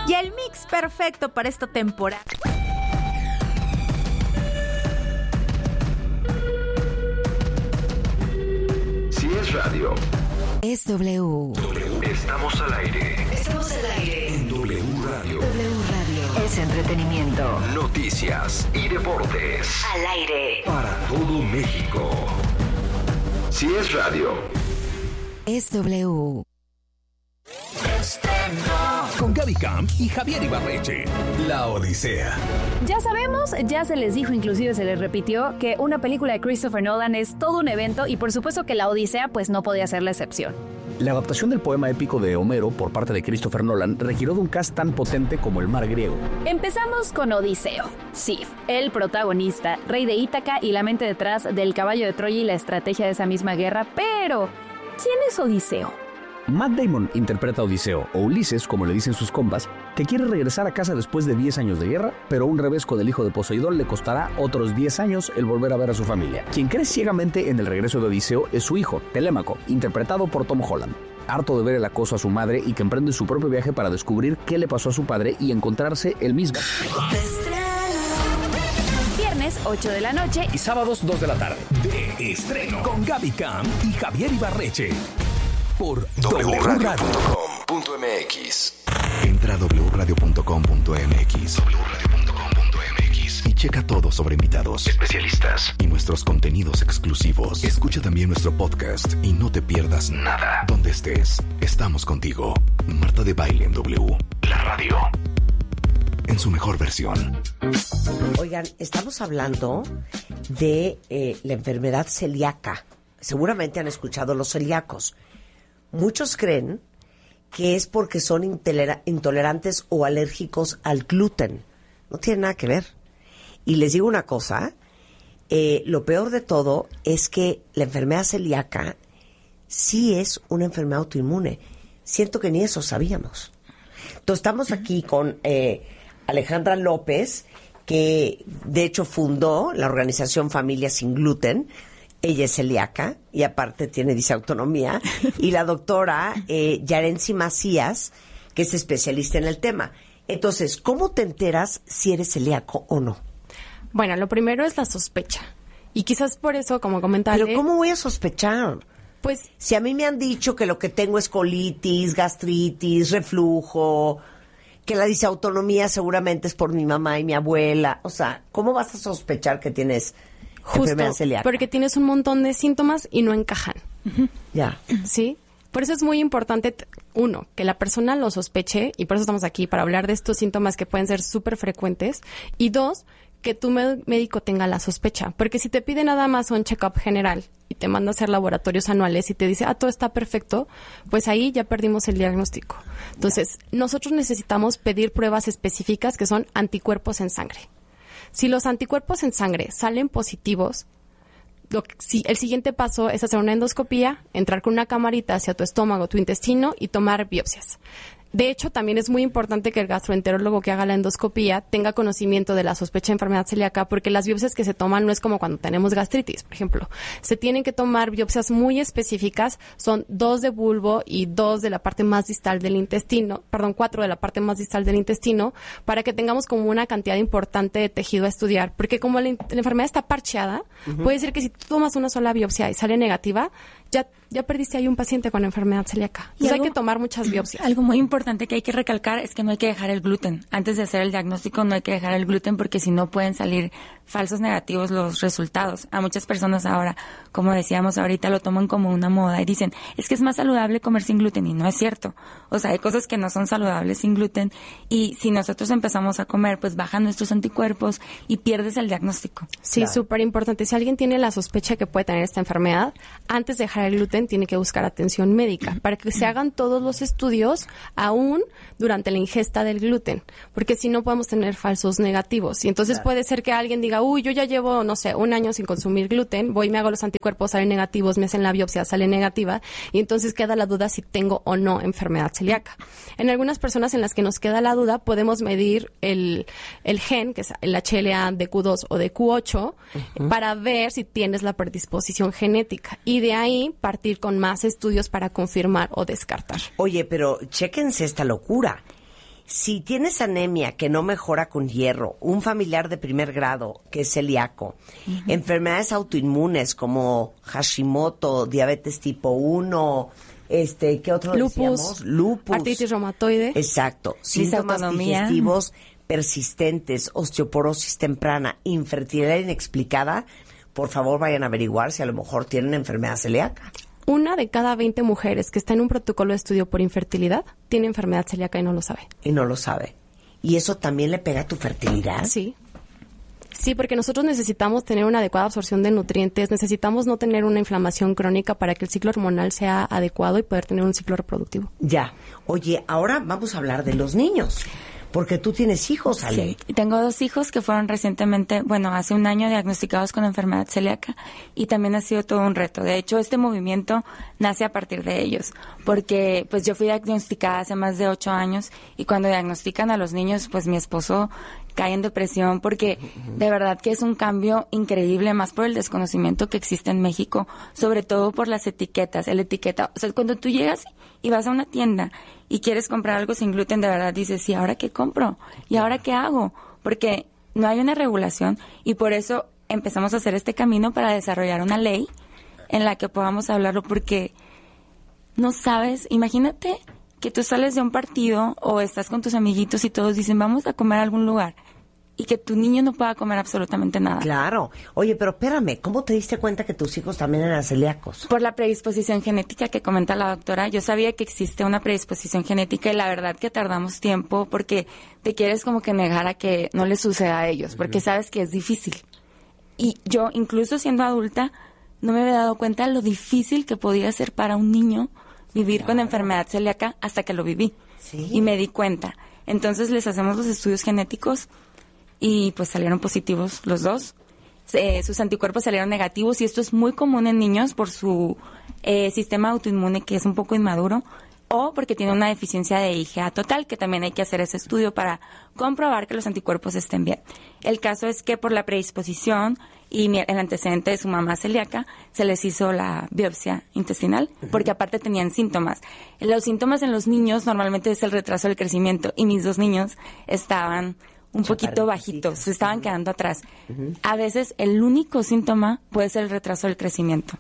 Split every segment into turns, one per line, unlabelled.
y el mix perfecto para esta temporada.
Si es radio,
es W.
Estamos al aire.
Estamos al aire.
En W Radio.
W Radio. Es entretenimiento.
Noticias y deportes.
Al aire.
Para todo México. Si es radio,
es W.
Con Gaby Camp y Javier Ibarreche. La Odisea.
Ya sabemos, ya se les dijo, inclusive se les repitió, que una película de Christopher Nolan es todo un evento y por supuesto que La Odisea pues no podía ser la excepción.
La adaptación del poema épico de Homero por parte de Christopher Nolan requirió de un cast tan potente como el mar griego.
Empezamos con Odiseo. Sif, el protagonista, rey de Ítaca y la mente detrás del caballo de Troya y la estrategia de esa misma guerra, pero ¿quién es Odiseo?
Matt Damon interpreta a Odiseo, o Ulises, como le dicen sus compas, que quiere regresar a casa después de 10 años de guerra, pero un revés con el hijo de Poseidón le costará otros 10 años el volver a ver a su familia. Quien cree ciegamente en el regreso de Odiseo es su hijo, Telémaco, interpretado por Tom Holland. Harto de ver el acoso a su madre y que emprende su propio viaje para descubrir qué le pasó a su padre y encontrarse él mismo.
Viernes, 8 de la noche
Y sábados, 2 de la tarde. De estreno. Con Gaby Camp y Javier Ibarreche. Por
wradio.com.mx.
Entra a wradio.com.mx y checa todo sobre invitados,
Especialistas
y nuestros contenidos exclusivos. Escucha también nuestro podcast y no te pierdas nada. Donde estés, estamos contigo. Marta de Baile en W.
La radio.
En su mejor versión.
Oigan, estamos hablando de la enfermedad celíaca. Seguramente han escuchado los celíacos. Muchos creen que es porque son intolerantes o alérgicos al gluten. No tiene nada que ver. Y les digo una cosa, lo peor de todo es que la enfermedad celíaca sí es una enfermedad autoinmune. Siento que ni eso sabíamos. Entonces estamos aquí con Alejandra López, que de hecho fundó la organización Familia Sin Gluten. Ella es celíaca y aparte tiene disautonomía. Y la doctora Yarensi Macías, que es especialista en el tema. Entonces, ¿cómo te enteras si eres celíaco o no?
Bueno, lo primero es la sospecha. Y quizás por eso, como comentarle...
¿Pero cómo voy a sospechar?
Pues...
Si a mí me han dicho que lo que tengo es colitis, gastritis, reflujo, que la disautonomía seguramente es por mi mamá y mi abuela. O sea, ¿cómo vas a sospechar que tienes...
Justo, porque tienes un montón de síntomas y no encajan.
Ya.
¿Sí? Por eso es muy importante, uno, que la persona lo sospeche, y por eso estamos aquí, para hablar de estos síntomas que pueden ser súper frecuentes. Y dos, que tu médico tenga la sospecha. Porque si te pide nada más un check-up general y te manda a hacer laboratorios anuales y te dice, todo está perfecto, pues ahí ya perdimos el diagnóstico. Entonces, nosotros necesitamos pedir pruebas específicas que son anticuerpos en sangre. Si los anticuerpos en sangre salen positivos, el siguiente paso es hacer una endoscopía, entrar con una camarita hacia tu estómago, tu intestino y tomar biopsias. De hecho, también es muy importante que el gastroenterólogo que haga la endoscopía tenga conocimiento de la sospecha de enfermedad celíaca, porque las biopsias que se toman no es como cuando tenemos gastritis, por ejemplo. Se tienen que tomar biopsias muy específicas, son 2 de bulbo y 2 de la parte más distal del intestino, 4 de la parte más distal del intestino, para que tengamos como una cantidad importante de tejido a estudiar. Porque como la enfermedad está parcheada, puede ser que si tú tomas una sola biopsia y sale negativa, ya perdiste ahí un paciente con enfermedad celíaca. Entonces hay que tomar muchas biopsias.
Algo muy importante que hay que recalcar es que no hay que dejar el gluten. Antes de hacer el diagnóstico no hay que dejar el gluten porque si no pueden salir falsos negativos los resultados. A muchas personas ahora, como decíamos ahorita, lo toman como una moda y dicen, es que es más saludable comer sin gluten, y no es cierto. O sea, hay cosas que no son saludables sin gluten, y si nosotros empezamos a comer, pues bajan nuestros anticuerpos y pierdes el diagnóstico.
Sí, súper importante. Si alguien tiene la sospecha que puede tener esta enfermedad, antes de dejar el gluten tiene que buscar atención médica para que se hagan todos los estudios aún durante la ingesta del gluten, porque si no podemos tener falsos negativos. Y entonces puede ser que alguien diga, yo ya llevo, no sé, 1 año sin consumir gluten, voy y me hago los anticuerpos, salen negativos, me hacen la biopsia, sale negativa, y entonces queda la duda si tengo o no enfermedad celíaca. En algunas personas en las que nos queda la duda, podemos medir el gen, que es el HLA de Q2 o de Q8, para ver si tienes la predisposición genética, y de ahí partir con más estudios para confirmar o descartar.
Oye, pero chéquense esta locura. Si tienes anemia que no mejora con hierro, un familiar de primer grado que es celíaco, enfermedades autoinmunes como Hashimoto, diabetes tipo 1, ¿qué otro decíamos? Lupus.
Artritis reumatoide.
Exacto. Síntomas digestivos persistentes, osteoporosis temprana, infertilidad inexplicada, por favor vayan a averiguar si a lo mejor tienen enfermedad celíaca.
1 de cada 20 mujeres que está en un protocolo de estudio por infertilidad tiene enfermedad celíaca y no lo sabe.
Y no lo sabe. ¿Y eso también le pega a tu fertilidad?
Sí. Sí, porque nosotros necesitamos tener una adecuada absorción de nutrientes, necesitamos no tener una inflamación crónica para que el ciclo hormonal sea adecuado y poder tener un ciclo reproductivo.
Ya. Oye, ahora vamos a hablar de los niños. Porque tú tienes hijos, Ale.
Sí, tengo 2 hijos que fueron recientemente, hace un año diagnosticados con enfermedad celíaca y también ha sido todo un reto. De hecho, este movimiento nace a partir de ellos, porque pues yo fui diagnosticada hace más de 8 años y cuando diagnostican a los niños, pues mi esposo cae en depresión porque de verdad que es un cambio increíble, más por el desconocimiento que existe en México, sobre todo por las etiquetas, o sea, cuando tú llegas y vas a una tienda y quieres comprar algo sin gluten, de verdad dices, ¿y ahora qué compro? ¿Y ahora qué hago? Porque no hay una regulación y por eso empezamos a hacer este camino para desarrollar una ley en la que podamos hablarlo, porque no sabes, imagínate que tú sales de un partido o estás con tus amiguitos y todos dicen, vamos a comer a algún lugar, y que tu niño no pueda comer absolutamente nada.
Claro. Oye, pero espérame, ¿cómo te diste cuenta que tus hijos también eran celíacos?
Por la predisposición genética que comenta la doctora. Yo sabía que existe una predisposición genética y la verdad que tardamos tiempo porque te quieres como que negar a que no les suceda a ellos, porque sabes que es difícil. Y yo, incluso siendo adulta, no me había dado cuenta de lo difícil que podía ser para un niño vivir con enfermedad celíaca hasta que lo viví.
¿Sí?
Y me di cuenta. Entonces les hacemos los estudios genéticos y pues salieron positivos los 2. Sus anticuerpos salieron negativos y esto es muy común en niños por su sistema autoinmune que es un poco inmaduro o porque tiene una deficiencia de IgA total, que también hay que hacer ese estudio para comprobar que los anticuerpos estén bien. El caso es que por la predisposición y el antecedente de su mamá celíaca, se les hizo la biopsia intestinal, porque aparte tenían síntomas. Los síntomas en los niños normalmente es el retraso del crecimiento y mis 2 niños estaban un poquito bajitos, se estaban quedando atrás. A veces el único síntoma puede ser el retraso del crecimiento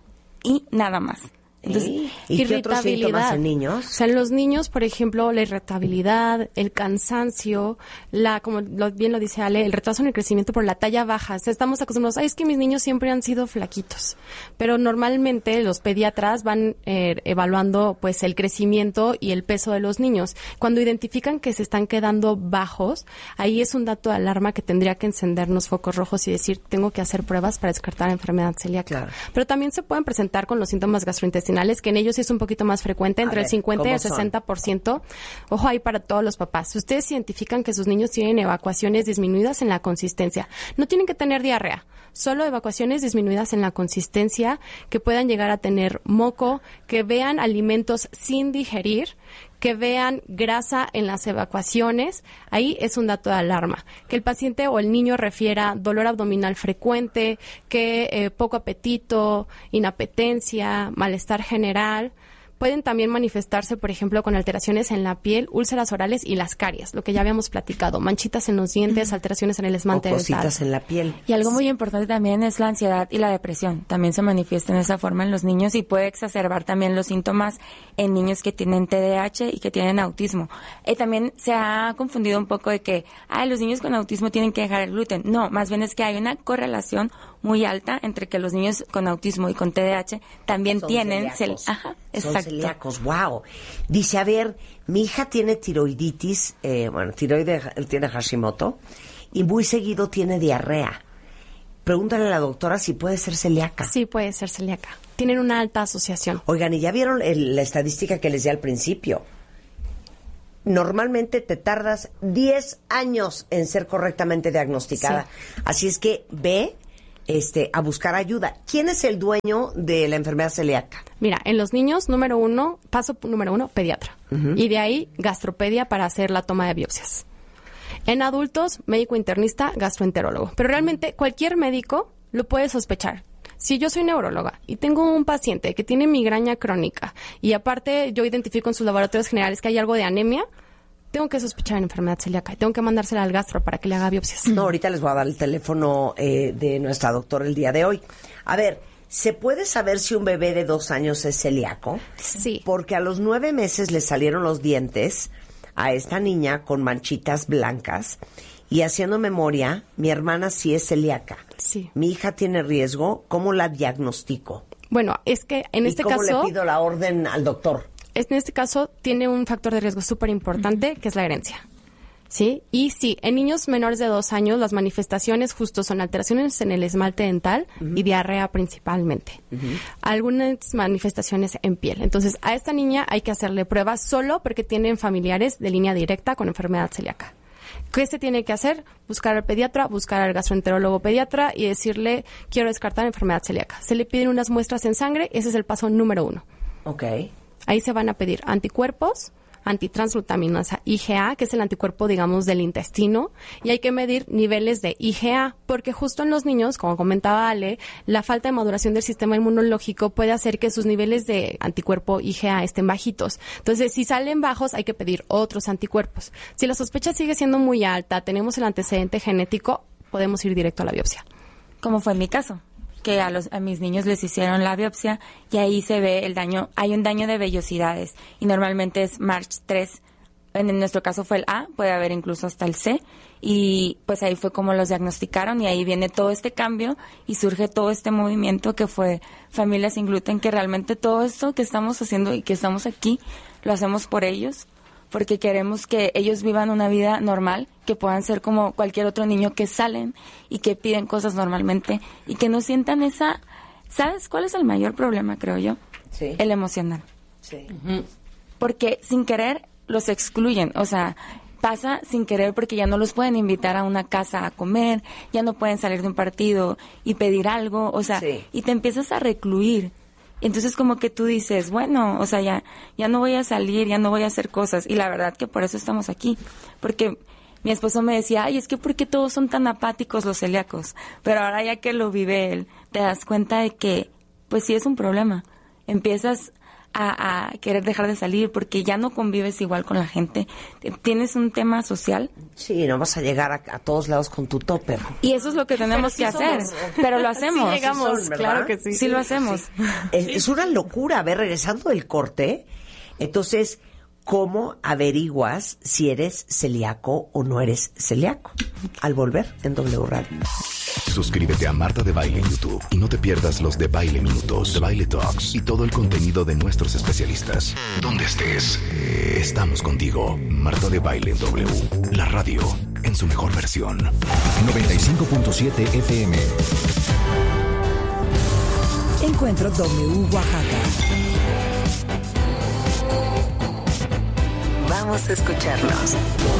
y nada más. Entonces,
¿y qué otros síntomas en niños?
O sea, en los niños, por ejemplo, la irritabilidad, el cansancio, como bien lo dice Ale, el retraso en el crecimiento por la talla baja. O sea, estamos acostumbrados, es que mis niños siempre han sido flaquitos. Pero normalmente los pediatras van evaluando pues el crecimiento y el peso de los niños. Cuando identifican que se están quedando bajos, ahí es un dato de alarma que tendría que encendernos focos rojos y decir, tengo que hacer pruebas para descartar enfermedad celíaca. Claro. Pero también se pueden presentar con los síntomas gastrointestinales, que en ellos es un poquito más frecuente, entre el 50 y el 60%. Ojo ahí para todos los papás. Si ustedes identifican que sus niños tienen evacuaciones disminuidas en la consistencia, no tienen que tener diarrea, solo evacuaciones disminuidas en la consistencia, que puedan llegar a tener moco, que vean alimentos sin digerir, que vean grasa en las evacuaciones, ahí es un dato de alarma. Que el paciente o el niño refiera dolor abdominal frecuente, que poco apetito, inapetencia, malestar general. Pueden también manifestarse, por ejemplo, con alteraciones en la piel, úlceras orales y las caries, lo que ya habíamos platicado, manchitas en los dientes, alteraciones en el esmalte dental.
Cositas en la piel.
Y algo muy importante también es la ansiedad y la depresión. También se manifiesta en esa forma en los niños y puede exacerbar también los síntomas en niños que tienen TDAH y que tienen autismo. También se ha confundido un poco de que los niños con autismo tienen que dejar el gluten. No, más bien es que hay una correlación muy alta entre que los niños con autismo y con TDAH también tienen
celíacos. Wow. Dice, a ver, mi hija tiene tiroiditis, tiene Hashimoto y muy seguido tiene diarrea. Pregúntale a la doctora si puede ser celíaca.
Sí, puede ser celíaca. Tienen una alta asociación.
Oigan, y ya vieron la estadística que les di al principio. Normalmente te tardas 10 años en ser correctamente diagnosticada. Sí. Así es que ve a buscar ayuda. ¿Quién es el dueño de la enfermedad celíaca?
Mira, en los niños, paso número 1, pediatra. Y de ahí, gastropedia para hacer la toma de biopsias. En adultos, médico internista, gastroenterólogo. Pero realmente cualquier médico lo puede sospechar. Si yo soy neuróloga y tengo un paciente que tiene migraña crónica y aparte yo identifico en sus laboratorios generales que hay algo de anemia, tengo que sospechar en enfermedad celíaca y tengo que mandársela al gastro para que le haga biopsias.
No, ahorita les voy a dar el teléfono de nuestra doctora el día de hoy. A ver, ¿se puede saber si un bebé de 2 años es celíaco?
Sí.
Porque a los 9 meses le salieron los dientes a esta niña con manchitas blancas. Y haciendo memoria, mi hermana sí es celíaca.
Sí.
Mi hija tiene riesgo. ¿Cómo la diagnostico?
Bueno, es que en este caso...
¿Y cómo le pido la orden al doctor?
En este caso tiene un factor de riesgo súper importante, que es la herencia. ¿Sí? Y sí, en niños menores de 2 años las manifestaciones justo son alteraciones en el esmalte dental y diarrea principalmente. Algunas manifestaciones en piel. Entonces, a esta niña hay que hacerle pruebas solo porque tienen familiares de línea directa con enfermedad celíaca. ¿Qué se tiene que hacer? Buscar al pediatra, buscar al gastroenterólogo pediatra y decirle, quiero descartar enfermedad celíaca. Se le piden unas muestras en sangre, ese es el paso número 1.
Ok.
Ahí se van a pedir anticuerpos, antitransglutaminasa IgA, que es el anticuerpo, digamos, del intestino, y hay que medir niveles de IgA, porque justo en los niños, como comentaba Ale, la falta de maduración del sistema inmunológico puede hacer que sus niveles de anticuerpo IgA estén bajitos. Entonces, si salen bajos, hay que pedir otros anticuerpos. Si la sospecha sigue siendo muy alta, tenemos el antecedente genético, podemos ir directo a la biopsia.
Como fue en mi caso, que a mis niños les hicieron la biopsia y ahí se ve el daño, hay un daño de vellosidades y normalmente es March 3, en nuestro caso fue el A, puede haber incluso hasta el C y pues ahí fue como los diagnosticaron y ahí viene todo este cambio y surge todo este movimiento que fue Familias Sin Gluten, que realmente todo esto que estamos haciendo y que estamos aquí lo hacemos por ellos, porque queremos que ellos vivan una vida normal, que puedan ser como cualquier otro niño que salen y que piden cosas normalmente y que no sientan esa... ¿Sabes cuál es el mayor problema, creo yo?
Sí.
El emocional.
Sí.
Porque sin querer los excluyen, o sea, pasa sin querer porque ya no los pueden invitar a una casa a comer, ya no pueden salir de un partido y pedir algo, o sea,
sí.
Y te empiezas a recluir. Entonces como que tú dices, bueno, o sea, ya no voy a salir, ya no voy a hacer cosas. Y la verdad que por eso estamos aquí. Porque mi esposo me decía, ay, es que ¿por qué todos son tan apáticos los celíacos? Pero ahora ya que lo vive él, te das cuenta de que, pues sí es un problema. Empiezas a querer dejar de salir porque ya no convives igual con la gente. Tienes un tema social.
Sí, no vas a llegar a todos lados con tu topper.
Y eso es lo que tenemos que hacer. Pero lo hacemos.
Sí llegamos,
Sí son,
claro que sí.
Sí lo hacemos.
Sí. Es una locura. A ver, regresando del corte, entonces, ¿cómo averiguas si eres celíaco o no eres celíaco? Al volver en W Radio.
Suscríbete a Marta de Baile en YouTube y no te pierdas los de Baile Minutos, de Baile Talks y todo el contenido de nuestros especialistas. Donde estés, estamos contigo. Marta de Baile en W, la radio en su mejor versión.
95.7 FM.
Encuentro W Oaxaca.
Vamos a escucharnos.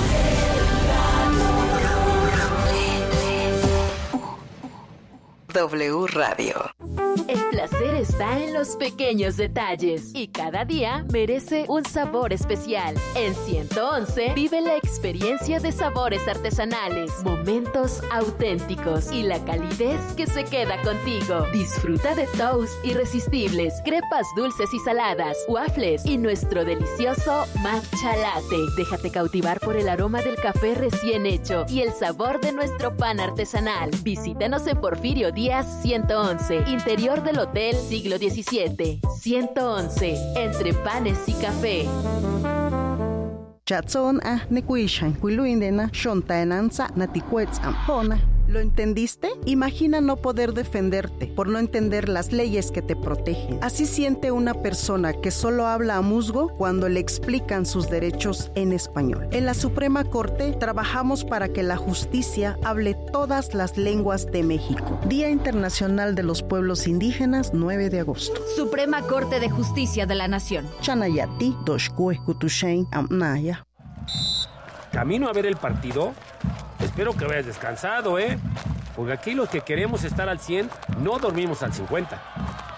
W Radio.
El placer está en los pequeños detalles y cada día merece un sabor especial. En 111 vive la experiencia de sabores artesanales, momentos auténticos y la calidez que se queda contigo. Disfruta de toast irresistibles, crepas dulces y saladas, waffles y nuestro delicioso matcha latte. Déjate cautivar por el aroma del café recién hecho y el sabor de nuestro pan artesanal. Visítanos en Porfirio Díaz 111, interior del Hotel Siglo XVII. 111, entre panes y café.
Chatzon nekuishan kuiluindena shontaenanza natikuetz ampona. ¿Lo entendiste? Imagina no poder defenderte por no entender las leyes que te protegen. Así siente una persona que solo habla a musgo cuando le explican sus derechos en español. En la Suprema Corte trabajamos para que la justicia hable todas las lenguas de México. Día Internacional de los Pueblos Indígenas, 9 de agosto.
Suprema Corte de Justicia de la Nación.
Chanayati, Doshkue, Kutushain, Amnaya.
¿Camino a ver el partido? Espero que vayas descansado, ¿eh? Porque aquí los que queremos estar al 100 no dormimos al 50.